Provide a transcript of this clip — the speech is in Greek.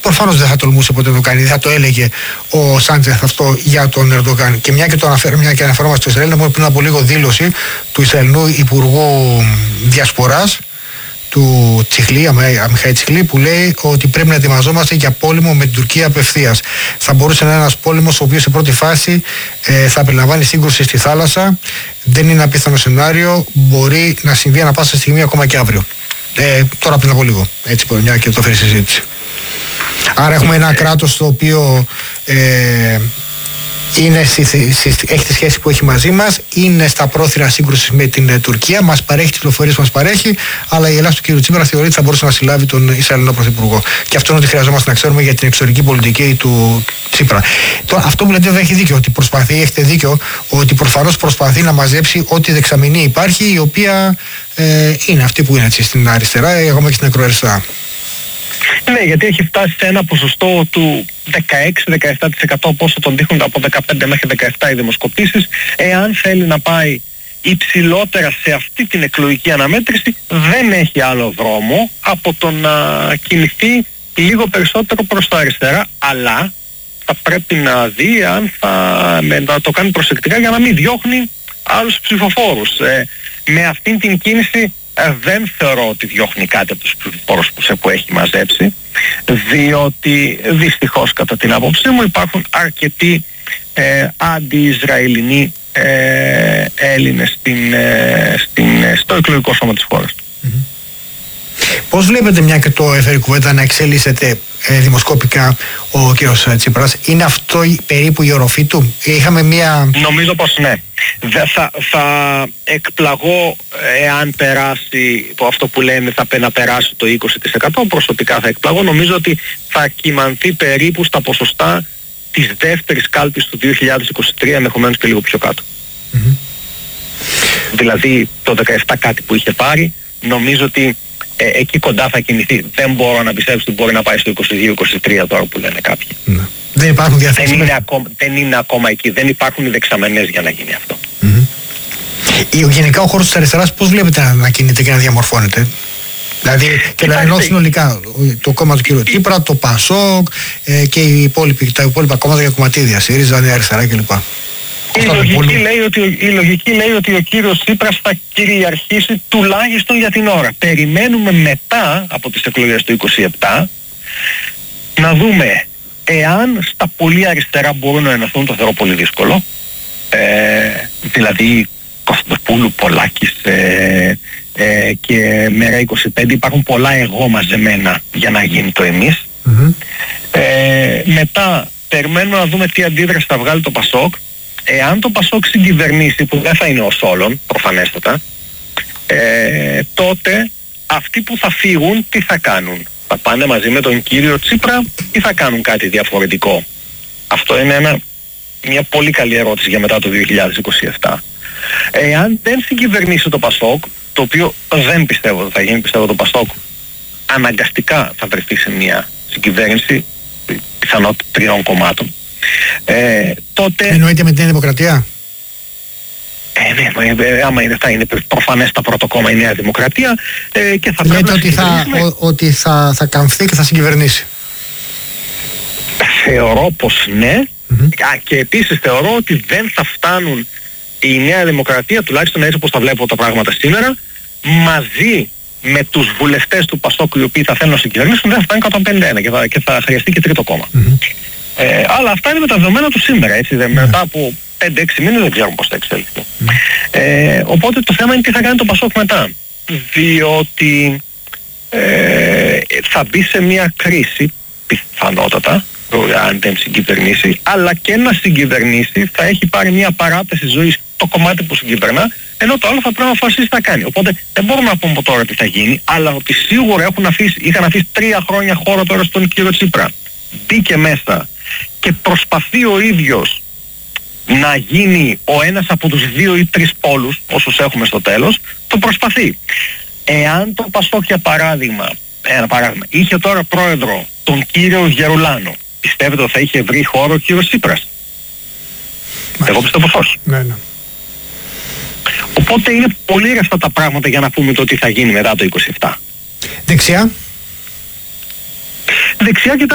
προφανώς δεν θα τολμούσε ποτέ να το κάνει, δεν θα το έλεγε ο Σάντζεθ αυτό για τον Ερντογάν. Και μια και το αναφέρουμε, μια και αναφερόμαστε στο Ισραήλ, να πριν από λίγο δήλωση του Ισραηλινού Υπουργού Διασποράς, του Τσιχλή, Αμιχαήλ Τσιχλή, που λέει ότι πρέπει να ετοιμαζόμαστε για πόλεμο με την Τουρκία απευθείας. Θα μπορούσε να είναι ένας πόλεμος ο οποίος σε πρώτη φάση θα περιλαμβάνει σύγκρουση στη θάλασσα. Δεν είναι απίθανο σενάριο, μπορεί να συμβεί ανά πάσα στιγμή, ακόμα και αύριο. Τώρα πριν από λίγο, έτσι μια και το φέρει συζήτηση. Άρα έχουμε ένα κράτος το οποίο έχει τη σχέση που έχει μαζί μας, είναι στα πρόθυρα σύγκρουσης με την Τουρκία, μας παρέχει τις πληροφορίες που μας παρέχει, αλλά η Ελλάδα του κ. Τσίπρα θεωρεί ότι θα μπορούσε να συλλάβει τον Ισραηλινό Πρωθυπουργό. Και αυτό είναι ότι χρειαζόμαστε να ξέρουμε για την εξωτερική πολιτική του Τσίπρα. Τώρα, αυτό που λέτε δεν έχει δίκιο, ότι προσπαθεί, έχετε δίκιο, ότι προφανώς προσπαθεί να μαζέψει ό,τι δεξαμενή υπάρχει, η οποία είναι αυτή που είναι έτσι, στην αριστερά, ακόμα και στην ακροαριστερά. Ναι, γιατί έχει φτάσει σε ένα ποσοστό του 16-17%, πόσο τον δείχνουν από 15 μέχρι 17 οι δημοσκοπήσεις. Εάν θέλει να πάει υψηλότερα σε αυτή την εκλογική αναμέτρηση, δεν έχει άλλο δρόμο από το να κινηθεί λίγο περισσότερο προς τα αριστερά, αλλά θα πρέπει να δει αν να το κάνει προσεκτικά για να μην διώχνει άλλους ψηφοφόρους. Με αυτήν την κίνηση δεν θεωρώ ότι διώχνει κάτι από τους ψηφοφόρους που έχει μαζέψει, διότι δυστυχώς κατά την άποψή μου υπάρχουν αρκετοί αντι-Ισραηλινοί Έλληνες στο εκλογικό σώμα της χώρας. Πώς βλέπετε, μια και το έφερε κουβέντα, να εξελίσσεται δημοσκοπικά ο κύριος Τσίπρας? Είναι αυτό περίπου η οροφή του? Είχαμε μια... Νομίζω πως ναι. Θα εκπλαγώ εάν περάσει αυτό που λένε να περάσει το 20%. Προσωπικά θα εκπλαγώ. Νομίζω ότι θα κυμανθεί περίπου στα ποσοστά της δεύτερης κάλπης του 2023, ενδεχομένως και λίγο πιο κάτω. Δηλαδή το 17 κάτι που είχε πάρει, νομίζω ότι εκεί κοντά θα κινηθεί. Δεν μπορώ να πιστέψω ότι μπορεί να πάει στο 22-23 τώρα που λένε κάποιοι. Ναι. Δεν υπάρχουν διαθέσιμες. Δεν είναι ακόμα εκεί. Δεν υπάρχουν οι δεξαμενές για να γίνει αυτό. Γενικά ο χώρος της αριστεράς πώς βλέπετε να κινείται και να διαμορφώνεται? Δηλαδή και να ενώσει συνολικά το κόμμα του κ. Τσίπρα, το ΠΑΣΟΚ και τα υπόλοιπα κόμματα για κομματίδια, ΣΥΡΙΖΑ, Νέα Αριστερά κλπ. Η λογική λέει ότι ο κύριος Τσίπρας θα κυριαρχήσει τουλάχιστον για την ώρα. Περιμένουμε μετά από τις εκλογές του 27 να δούμε εάν στα πολύ αριστερά μπορούν να ενωθούν, το θεωρώ πολύ δύσκολο. Δηλαδή Κωνσταντοπούλου, Πολάκης και Μέρα 25, υπάρχουν πολλά εγώ μαζεμένα για να γίνει το εμείς. Μετά περιμένουμε να δούμε τι αντίδραση θα βγάλει το ΠΑΣΟΚ. Εάν το ΠΑΣΟΚ συγκυβερνήσει, που δεν θα είναι ως όλων προφανέστατα, τότε αυτοί που θα φύγουν τι θα κάνουν? Θα πάνε μαζί με τον κύριο Τσίπρα ή θα κάνουν κάτι διαφορετικό? Αυτό είναι μια πολύ καλή ερώτηση για μετά το 2027. Εάν δεν συγκυβερνήσει το ΠΑΣΟΚ, το οποίο δεν πιστεύω ότι θα γίνει, πιστεύω το ΠΑΣΟΚ αναγκαστικά θα βρεθεί σε μια συγκυβέρνηση πιθανότητα 3 κομμάτων, τότε... Εννοείται με την Δημοκρατία? Ναι, άμα θα είναι προφανές τα πρώτο κόμμα η Νέα Δημοκρατία και θα λέτε ότι θα καμφθεί και θα συγκυβερνήσει? Θεωρώ πως ναι. Και επίσης θεωρώ ότι δεν θα φτάνουν η Νέα Δημοκρατία, τουλάχιστον έτσι όπως τα βλέπω τα πράγματα σήμερα, μαζί με τους βουλευτές του ΠΑΣΟΚ οι οποίοι θα θέλουν να συγκυβερνήσουν, δεν θα φτάνει 151 και θα χρειαστεί και τρίτο κόμμα. Αλλά αυτά είναι με τα δεδομένα του σήμερα, έτσι. Μετά από 5-6 μήνες δεν ξέρουμε πώς θα εξελιχθεί. Οπότε το θέμα είναι τι θα κάνει το ΠΑΣΟΚ μετά. Διότι θα μπει σε μια κρίση, πιθανότατα, αν δεν συγκυβερνήσει, αλλά και να συγκυβερνήσει θα έχει πάρει μια παράταση ζωής το κομμάτι που συγκυβερνά, ενώ το άλλο θα πρέπει να αποφασίσει τι θα κάνει. Οπότε δεν μπορούμε να πούμε από τώρα τι θα γίνει, αλλά ότι σίγουρα είχαν αφήσει 3 χρόνια χώρο τώρα στον κύριο Τσίπρα. Μπήκε μέσα και προσπαθεί ο ίδιος να γίνει ο ένας από τους 2 ή 3 πόλους, όσους έχουμε στο τέλος, το προσπαθεί. Εάν το ΠΑΣΟΚ, για παράδειγμα, είχε τώρα πρόεδρο τον κύριο Γερουλάνο, πιστεύετε ότι θα είχε βρει χώρο ο κύριος Τσίπρας? Εγώ πιστεύω όχι. Ναι. Οπότε είναι πολύ ρευστά τα πράγματα για να πούμε το τι θα γίνει μετά το 27. Δεξιά. Δεξιά,